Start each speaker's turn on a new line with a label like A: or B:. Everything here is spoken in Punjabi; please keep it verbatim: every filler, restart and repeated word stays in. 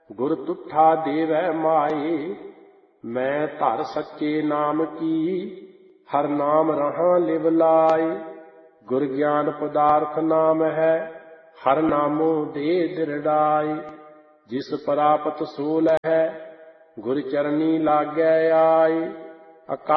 A: ਗੁਰ ਤੁਠਾ ਦੇਵੈ ਮਾਏ। ਮੈਂ ਧਰ ਸੱਚੇ ਨਾਮ ਕੀ, ਹਰ ਨਾਮ ਰਹਾਂ ਲਿਵ ਲਾਏ। ਗੁਰ ਗਿਆਨ ਪਦਾਰਥ ਨਾਮ ਹੈ, ਹਰ ਨਾਮੋ ਦੇ ਦਿਰੜਾਏ। ਜਿਸ ਪ੍ਰਾਪਤ ਸੋ ਲਹੈ, ਗੁਰ ਚਰਨੀ ਲਾਗੈ ਆਏ।